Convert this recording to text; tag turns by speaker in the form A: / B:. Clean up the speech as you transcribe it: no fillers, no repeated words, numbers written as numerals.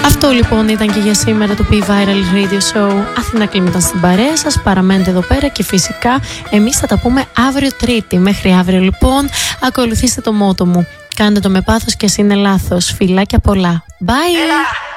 A: Αυτό λοιπόν ήταν και για σήμερα το P-Viral Radio Show. Αθηνά Κλίμ ήταν στην παρέα σας. Παραμένετε εδώ πέρα και φυσικά εμείς θα τα πούμε αύριο Τρίτη. Μέχρι αύριο λοιπόν ακολουθήστε το μότο μου. Κάντε το με πάθος και ας είναι λάθος. Φιλάκια πολλά. Bye!